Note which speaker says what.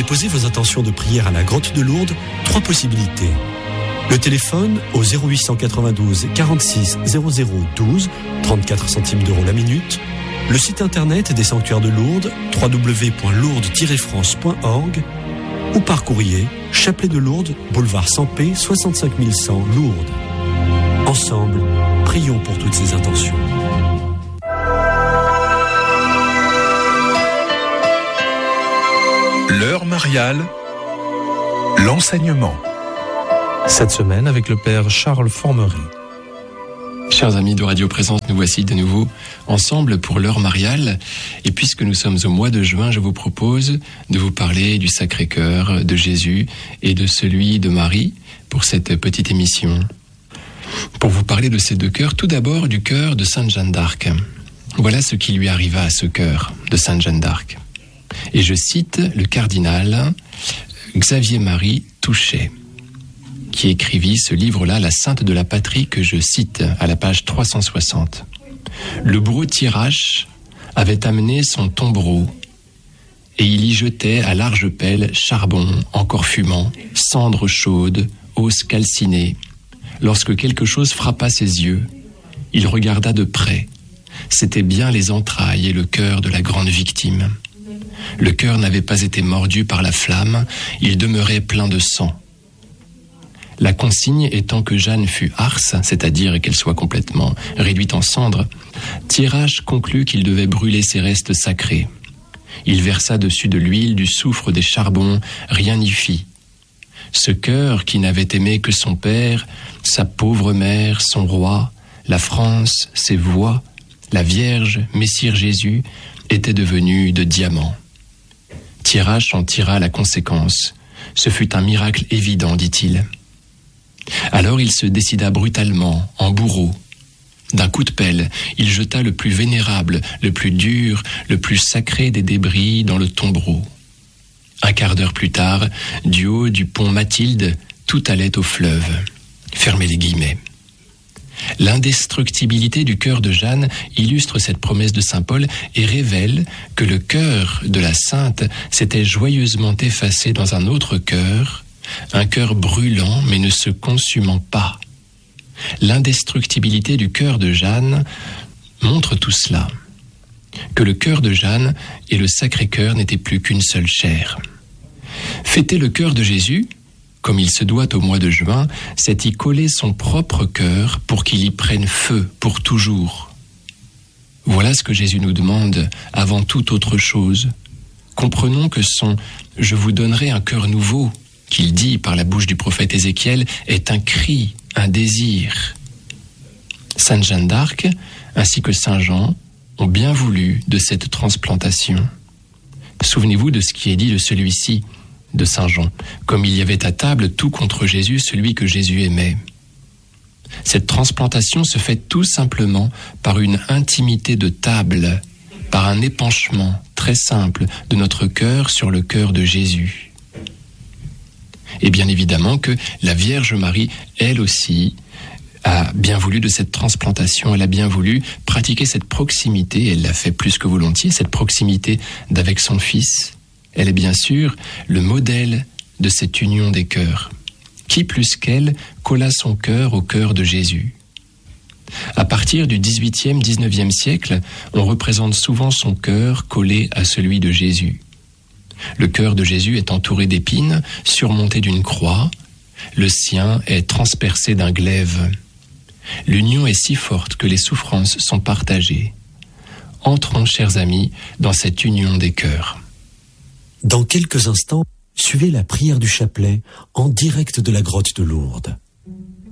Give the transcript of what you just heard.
Speaker 1: déposer vos intentions de prière à la grotte de Lourdes, 3 possibilités. Le téléphone au 0892 46 00 12, 34 centimes d'euros la minute. Le site internet des sanctuaires de Lourdes, www.lourdes-france.org, ou par courrier, Chapelet de Lourdes, boulevard Sampé, 65 100 Lourdes. Ensemble, prions pour toutes ces intentions.
Speaker 2: L'heure mariale, l'enseignement.
Speaker 3: Cette semaine avec le père Charles Formery.
Speaker 4: Chers amis de Radio Présence, nous voici de nouveau ensemble pour l'heure mariale. Et puisque nous sommes au mois de juin, je vous propose de vous parler du Sacré-Cœur de Jésus et de celui de Marie pour cette petite émission. Pour vous parler de ces deux cœurs, tout d'abord du cœur de Sainte Jeanne d'Arc. Voilà ce qui lui arriva à ce cœur de Sainte Jeanne d'Arc. Et je cite le cardinal Xavier-Marie Touchet, qui écrivit ce livre-là, La Sainte de la Patrie, que je cite à la page 360. Le bourreau Thiérache avait amené son tombereau, et il y jetait à large pelle charbon encore fumant, cendres chaudes, os calcinés. Lorsque quelque chose frappa ses yeux, il regarda de près. C'étaient bien les entrailles et le cœur de la grande victime. Le cœur n'avait pas été mordu par la flamme, il demeurait plein de sang. La consigne étant que Jeanne fût arse, c'est-à-dire qu'elle soit complètement réduite en cendres, Thiérache conclut qu'il devait brûler ses restes sacrés. Il versa dessus de l'huile, du soufre, des charbons, rien n'y fit. Ce cœur qui n'avait aimé que son père, sa pauvre mère, son roi, la France, ses voix, la Vierge, Messire Jésus, était devenu de diamant. Thiérache en tira la conséquence. Ce fut un miracle évident, dit-il. Alors il se décida brutalement, en bourreau. D'un coup de pelle, il jeta le plus vénérable, le plus dur, le plus sacré des débris dans le tombereau. Un quart d'heure plus tard, du haut du pont Mathilde, tout allait au fleuve. Fermez les guillemets. L'indestructibilité du cœur de Jeanne illustre cette promesse de saint Paul et révèle que le cœur de la sainte s'était joyeusement effacé dans un autre cœur, un cœur brûlant mais ne se consumant pas. L'indestructibilité du cœur de Jeanne montre tout cela, que le cœur de Jeanne et le Sacré-Cœur n'étaient plus qu'une seule chair. Fêter le cœur de Jésus, comme il se doit au mois de juin, c'est y coller son propre cœur pour qu'il y prenne feu pour toujours. Voilà ce que Jésus nous demande avant toute autre chose. Comprenons que son « Je vous donnerai un cœur nouveau » qu'il dit par la bouche du prophète Ézéchiel est un cri, un désir. Sainte Jeanne d'Arc, ainsi que Saint Jean, ont bien voulu de cette transplantation. Souvenez-vous de ce qui est dit de celui-ci, de Saint Jean, comme il y avait à table tout contre Jésus, celui que Jésus aimait. Cette transplantation se fait tout simplement par une intimité de table, par un épanchement très simple de notre cœur sur le cœur de Jésus. Et bien évidemment que la Vierge Marie, elle aussi, a bien voulu de cette transplantation, elle a bien voulu pratiquer cette proximité, elle l'a fait plus que volontiers, cette proximité d'avec son Fils. Elle est bien sûr le modèle de cette union des cœurs. Qui plus qu'elle colla son cœur au cœur de Jésus. À partir du XVIIIe, XIXe siècle, on représente souvent son cœur collé à celui de Jésus. Le cœur de Jésus est entouré d'épines, surmonté d'une croix. Le sien est transpercé d'un glaive. L'union est si forte que les souffrances sont partagées. Entrons, chers amis, dans cette union des cœurs.
Speaker 1: Dans quelques instants, suivez la prière du chapelet en direct de la grotte de Lourdes.